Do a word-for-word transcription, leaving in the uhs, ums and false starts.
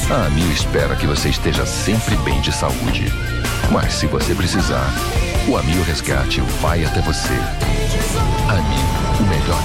A Amil espera que você esteja sempre bem de saúde. Mas se você precisar, o Amil Resgate vai até você. Amil.